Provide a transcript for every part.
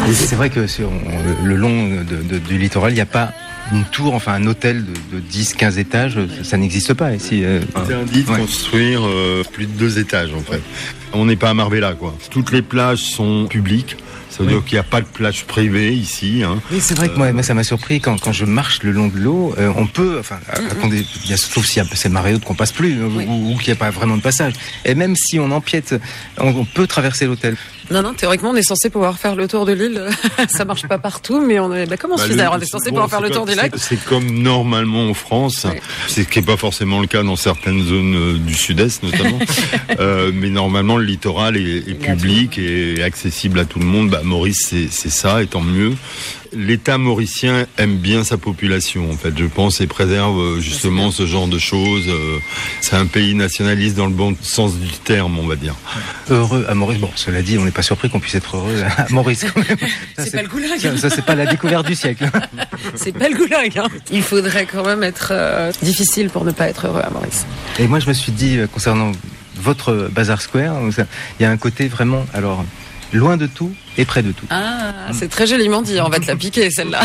Et c'est vrai que sur le long du littoral, il n'y a pas une tour, enfin un hôtel de 10-15 étages, ça n'existe pas ici. C'est interdit de construire plus de 2 étages en fait. On n'est pas à Marbella quoi. Toutes les plages sont publiques. Ça veut dire qu'il n'y a pas de plage privée ici. Hein. Oui, c'est vrai que moi, ça m'a surpris quand je marche le long de l'eau. On peut, sauf si c'est marée haute qu'on passe plus, ou qu'il n'y a pas vraiment de passage. Et même si on empiète, on peut traverser l'hôtel. Non, théoriquement, on est censé pouvoir faire le tour de l'île. Ça marche pas partout, mais on est. Comment on se fait d'ailleurs ? On est censé pouvoir faire le tour du lac. C'est comme normalement en France, c'est ce qui n'est pas forcément le cas dans certaines zones du sud-est notamment. Mais normalement, le littoral est public et accessible à tout le monde. Maurice, c'est ça, et tant mieux. L'État mauricien aime bien sa population, en fait, je pense, et préserve justement ce genre de choses. C'est un pays nationaliste dans le bon sens du terme, on va dire. Heureux à Maurice. Bon, cela dit, on n'est pas surpris qu'on puisse être heureux à Maurice quand même. C'est pas le goulag. Ça, c'est pas la découverte du siècle. C'est pas le goulag. Hein. Il faudrait quand même être difficile pour ne pas être heureux à Maurice. Et moi, je me suis dit, concernant votre Bazar Square, il y a un côté vraiment, alors, loin de tout et près de tout. Ah, c'est très joliment dit. On va te la piquer, celle-là.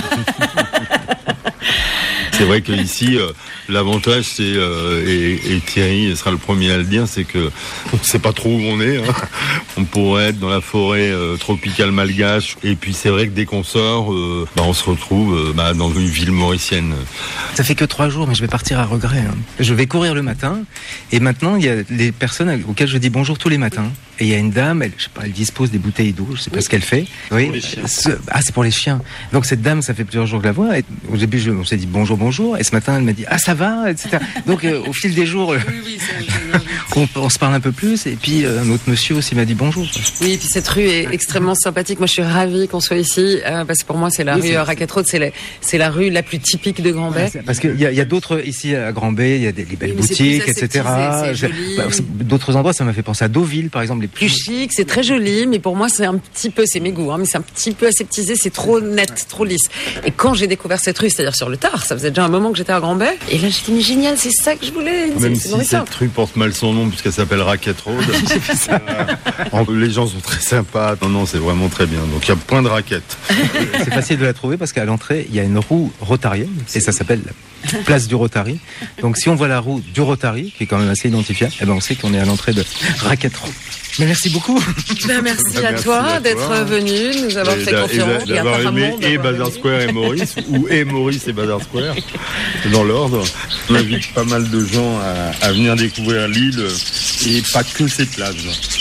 C'est vrai qu'ici, l'avantage, c'est, et Thierry sera le premier à le dire, c'est que on ne sait pas trop où on est. Hein. On pourrait être dans la forêt tropicale malgache. Et puis c'est vrai que dès qu'on sort, on se retrouve dans une ville mauricienne. Ça fait que 3 jours, mais je vais partir à regret. Hein. Je vais courir le matin. Et maintenant, il y a les personnes auxquelles je dis bonjour tous les matins. Et il y a une dame, elle dispose des bouteilles d'eau. Je ne sais pas ce qu'elle fait. Oui. Pour les chiens. C'est pour les chiens. Donc cette dame, ça fait plusieurs jours que je la vois. Et au début, on s'est dit bonjour. Et ce matin, elle m'a dit ça va, etc. Donc au fil des jours, on se parle un peu plus. Et puis un autre monsieur aussi m'a dit bonjour. Oui, et puis cette rue est extrêmement sympathique. Moi, je suis ravie qu'on soit ici parce que pour moi, c'est la rue Racket Road, c'est la rue la plus typique de Grand-Bay. Parce qu'il y a d'autres ici à Grand-Bay, il y a des belles boutiques, etc. D'autres endroits, ça m'a fait penser à Deauville, par exemple, les plus chic, c'est très joli, mais pour moi, c'est un petit peu, c'est mes goûts, mais c'est un petit peu aseptisé, c'est trop net, trop lisse. Et quand j'ai découvert cette rue, c'est-à-dire sur le tard, ça faisait déjà un moment que j'étais à Grand-Bay, et là, j'ai dit, mais génial, c'est ça que je voulais. Même si cette rue porte mal son nom, puisqu'elle s'appelle Racket Road. Les gens sont très sympas. Non, c'est vraiment très bien. Donc, il y a plein de raquettes. C'est facile de la trouver parce qu'à l'entrée, il y a une roue rotarienne, et ça s'appelle Place du Rotary. Donc, si on voit la roue du Rotary, qui est quand même assez identifiable, on sait qu'on est à l'entrée de Racket Road. Mais merci beaucoup. Merci à toi d'être venu, nous avoir fait confiance. D'avoir aimé et Bazar Square et Maurice, ou et Maurice et Bazar Square, dans l'ordre. On invite pas mal de gens à venir découvrir l'île, et pas que ses plages.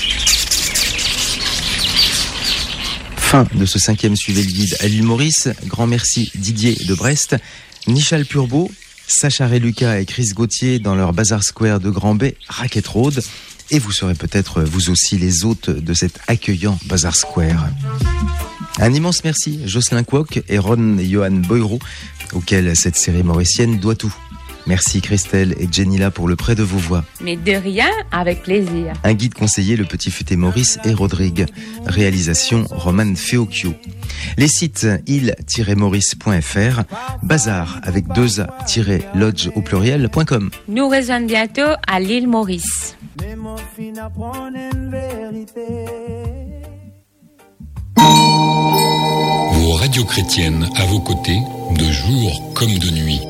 Fin de ce 5e Suivez le Guide à l'île Maurice. Grand merci Didier de Brest, Nichal Purbeau, Sacha Reluca et Chris Gauthier dans leur Bazar Square de Grand-Bay, Racket Road. Et vous serez peut-être vous aussi les hôtes de cet accueillant Bazar Square. Un immense merci Jocelyn Kwok et Ron et Johan Boyro, auxquels cette série mauricienne doit tout. Merci Christelle et Jenila pour le prêt de vos voix. Mais de rien, avec plaisir. Un guide conseillé, le petit futé Maurice et Rodrigue. Réalisation Roman Feocchio. Les sites île-maurice.fr, bazar avec 2a-lodge au pluriel.com. Nous rejoignons bientôt à l'île Maurice. Vos radios chrétiennes à vos côtés, de jour comme de nuit.